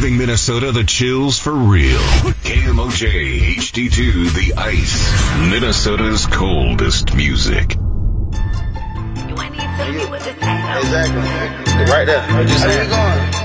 Giving Minnesota the chills for real. KMOJ HD2 The Ice. Minnesota's coldest music. You ain't need to tell me what to say. Exactly. Right there. How you going?